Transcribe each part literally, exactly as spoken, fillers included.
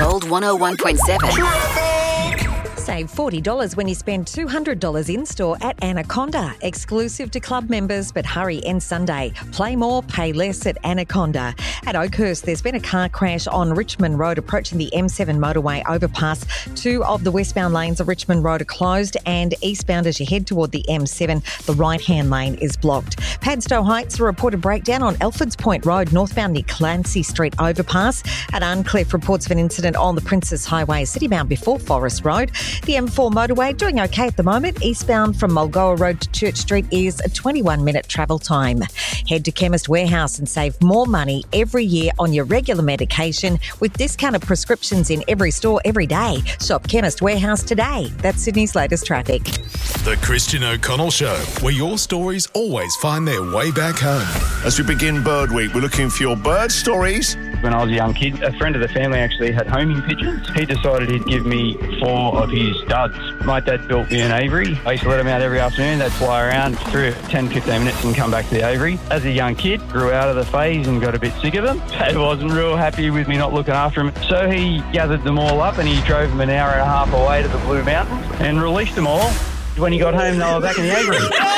Gold one oh one point seven. Save forty dollars when you spend two hundred dollars in-store at Anaconda. Exclusive to club members, but hurry, end Sunday. Play more, pay less at Anaconda. At Oakhurst, there's been a car crash on Richmond Road approaching the M seven motorway overpass. Two of the westbound lanes of Richmond Road are closed, and eastbound as you head toward the M seven, the right-hand lane is blocked. Padstow Heights, a reported breakdown on Alfords Point Road, northbound near Clancy Street overpass. At Arncliffe, reports of an incident on the Princess Highway, citybound before Forest Road. The M four motorway doing okay at the moment. Eastbound from Mulgoa Road to Church Street is a twenty-one minute travel time. Head to Chemist Warehouse and save more money every year on your regular medication with discounted prescriptions in every store every day. Shop Chemist Warehouse today. That's Sydney's latest traffic. The Christian O'Connell Show, where your stories always find their way back home. As we begin Bird Week, we're looking for your bird stories. When I was a young kid, a friend of the family actually had homing pigeons. He decided he'd give me four of his studs. My dad built me an aviary. I used to let them out every afternoon. They'd fly around for ten, fifteen minutes and come back to the aviary. As a young kid, grew out of the phase and got a bit sick of them. Dad wasn't real happy with me not looking after them. So he gathered them all up and he drove them an hour and a half away to the Blue Mountains and released them all. When he got home, they were back in the aviary.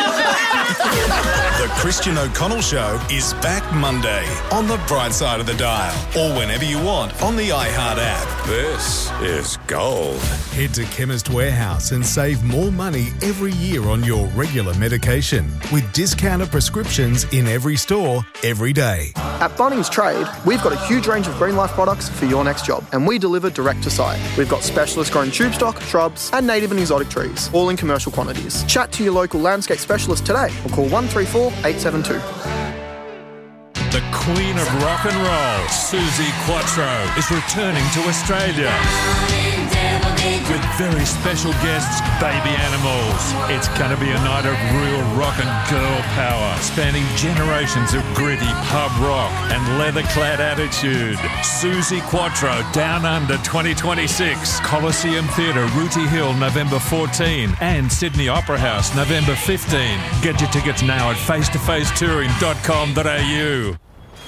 The Christian O'Connell Show is back Monday on the bright side of the dial, or whenever you want on the iHeart app. This is gold. Head to Chemist Warehouse and save more money every year on your regular medication with discounted prescriptions in every store, every day. At Bunnings Trade, we've got a huge range of Green Life products for your next job, and we deliver direct to site. We've got specialist grown tube stock, shrubs, and native and exotic trees, all in commercial quantities. Chat to your local landscape specialist today or call one three four, eight seven two. The Queen of Rock and Roll, Suzi Quatro, is returning to Australia with very special guests, Baby Animals. It's going to be a night of real rock and girl power, spanning generations of gritty pub rock and leather-clad attitude. Suzi Quatro, Down Under twenty twenty-six, Coliseum Theatre, Rooty Hill, November fourteenth, and Sydney Opera House, November fifteenth. Get your tickets now at face to face touring dot com dot a u.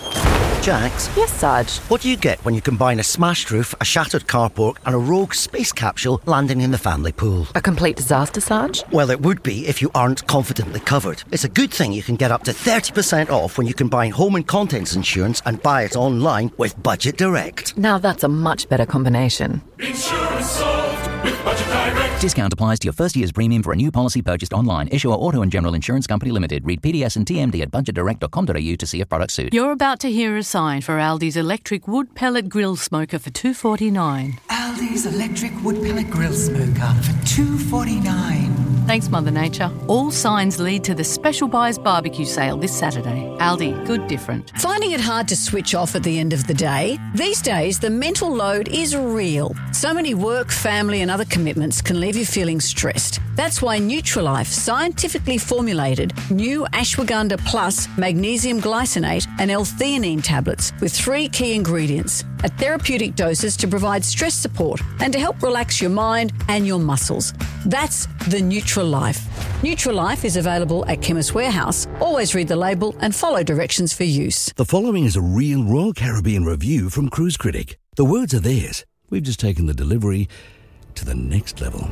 Jax? Yes, Sarge? What do you get when you combine a smashed roof, a shattered carport and a rogue space capsule landing in the family pool? A complete disaster, Sarge? Well, it would be if you aren't confidently covered. It's a good thing you can get up to thirty percent off when you combine home and contents insurance and buy it online with Budget Direct. Now that's a much better combination. Insurance solved with Budget Direct. Discount applies to your first year's premium for a new policy purchased online. Issuer Auto and General Insurance Company Limited. Read P D S and T M D at budget direct dot com dot a u to see if products suit. You're about to hear a sign for Aldi's electric wood pellet grill smoker for two dollars forty-nine. Aldi's electric wood pellet grill smoker for two dollars forty-nine. Thanks, Mother Nature. All signs lead to the Special Buys barbecue sale this Saturday. Aldi, good different. Finding it hard to switch off at the end of the day? These days, the mental load is real. So many work, family and other commitments can leave you feeling stressed. That's why Nutrilife scientifically formulated new ashwagandha plus magnesium glycinate and L-theanine tablets with three key ingredients at therapeutic doses to provide stress support and to help relax your mind and your muscles. That's the Nutrilife. Nutrilife is available at Chemist Warehouse. Always read the label and follow directions for use. The following is a real Royal Caribbean review from Cruise Critic. The words are theirs. We've just taken the delivery to the next level.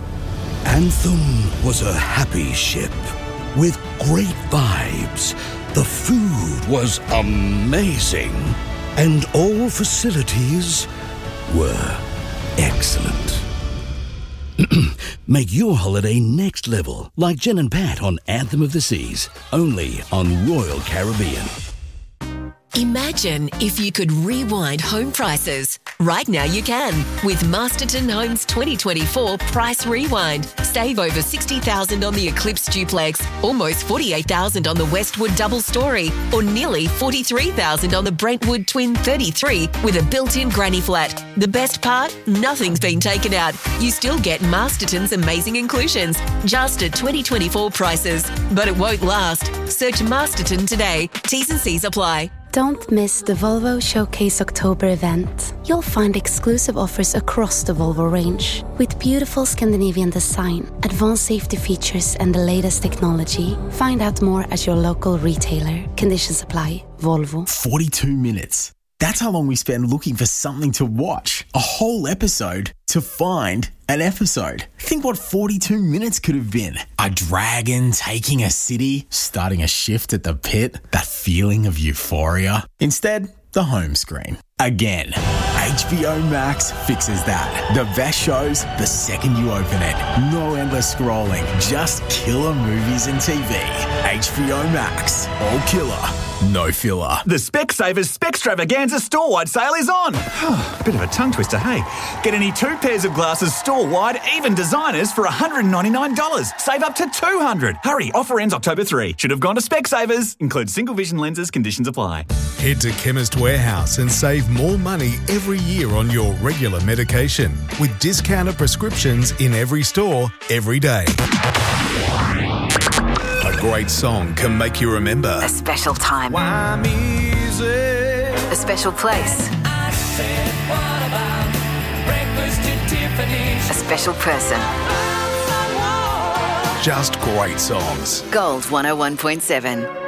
Anthem was a happy ship with great vibes. The food was amazing. And all facilities were excellent. Make your holiday next level, like Jen and Pat on Anthem of the Seas, only on Royal Caribbean. Imagine if you could rewind home prices. Right now you can with Masterton Homes twenty twenty-four Price Rewind. Save over sixty thousand dollars on the Eclipse Duplex, almost forty-eight thousand dollars on the Westwood Double Story, or nearly forty-three thousand dollars on the Brentwood Twin thirty-three with a built-in granny flat. The best part? Nothing's been taken out. You still get Masterton's amazing inclusions, just at twenty twenty-four prices. But it won't last. Search Masterton today. T's and C's apply. Don't miss the Volvo Showcase October event. You'll find exclusive offers across the Volvo range with beautiful Scandinavian design, advanced safety features and the latest technology. Find out more at your local retailer. Conditions apply. Volvo. forty-two minutes. That's how long we spend looking for something to watch. A whole episode to find an episode. Think what forty-two minutes could have been. A dragon taking a city, starting a shift at the pit, that feeling of euphoria. Instead, the home screen. Again, H B O Max fixes that. The best shows the second you open it. No endless scrolling, just killer movies and T V. H B O Max. All killer, no filler. The Specsavers Specstravaganza store-wide sale is on. Bit of a tongue twister, hey? Get any two pairs of glasses store-wide, even designers, for one hundred ninety-nine dollars. Save up to two hundred dollars. Hurry, offer ends October third. Should have gone to Specsavers. Includes single vision lenses, conditions apply. Head to Chemist Warehouse and save more money every year on your regular medication with discounted prescriptions in every store, every day. A great song can make you remember a special time, Why music? a special place, I said, what about breakfast at Tiffany's? a special person. just great songs. Gold one oh one point seven.